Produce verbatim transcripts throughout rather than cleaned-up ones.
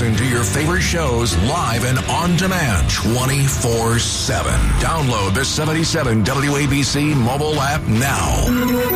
listen to your favorite shows live and on demand twenty-four seven. Download the seventy-seven W A B C mobile app now.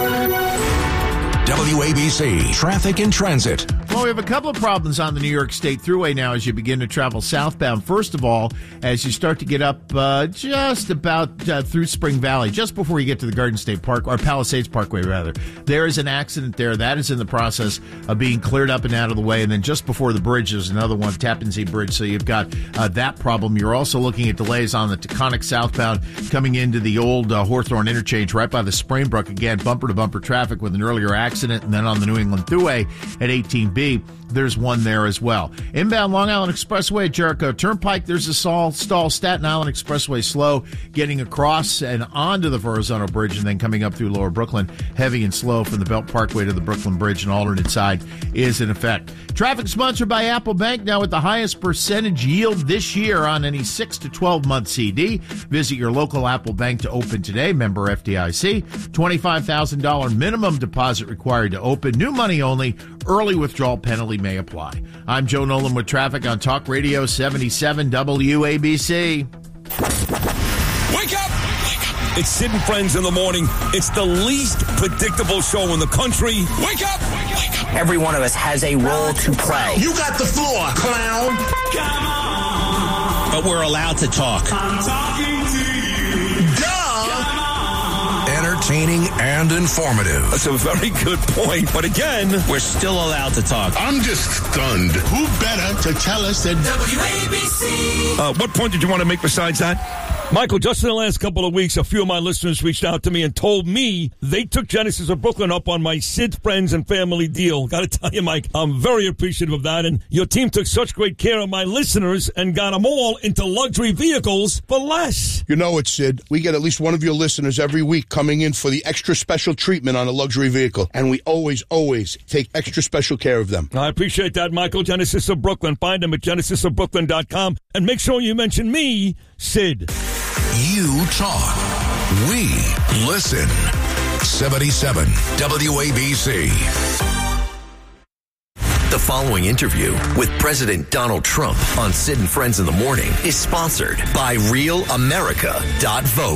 W A B C Traffic and Transit. Well, we have a couple of problems on the New York State Thruway now as you begin to travel southbound. First of all, as you start to get up uh, just about uh, through Spring Valley, just before you get to the Garden State Park, or Palisades Parkway, rather, there is an accident there. That is in the process of being cleared up and out of the way. And then just before the bridge, there's another one, Tappan Zee Bridge. So you've got uh, that problem. You're also looking at delays on the Taconic southbound coming into the old uh, Hawthorne interchange right by the Sprainbrook. Again, bumper-to-bumper traffic with an earlier accident. And then on the New England Thruway at eighteen B, there's one there as well. Inbound Long Island Expressway at Jericho Turnpike, there's a stall. stall. Staten Island Expressway slow, getting across and onto the Verrazano Bridge, and then coming up through Lower Brooklyn, heavy and slow from the Belt Parkway to the Brooklyn Bridge. An alternate side is in effect. Traffic sponsored by Apple Bank, now with the highest percentage yield this year on any six to twelve month C D. Visit your local Apple Bank to open today. Member F D I C. twenty-five thousand dollars minimum deposit required to open. New money only. Early withdrawal penalty may apply. I'm Joe Nolan with traffic on Talk Radio seventy-seven W A B C. Wake up! It's Sid and Friends in the morning. It's the least predictable show in the country. Wake up! Wake up! Every one of us has a role to play. You got the floor, clown. Come on. But we're allowed to talk. I'm talking to you. Duh. Entertaining and informative. That's a very good point. But again, we're still allowed to talk. I'm just stunned. Who better to tell us that W A B C? Uh, what point did you want to make besides that? Michael, just in the last couple of weeks, a few of my listeners reached out to me and told me they took Genesis of Brooklyn up on my Sid, Friends, and Family deal. Got to tell you, Mike, I'm very appreciative of that. And your team took such great care of my listeners and got them all into luxury vehicles for less. You know it, Sid. We get at least one of your listeners every week coming in for the extra special treatment on a luxury vehicle. And we always, always take extra special care of them. I appreciate that, Michael. Genesis of Brooklyn. Find them at genesis of brooklyn dot com. And make sure you mention me, Sid. You talk. We listen. seventy-seven W A B C. The following interview with President Donald Trump on Sid and Friends in the Morning is sponsored by real america dot vote.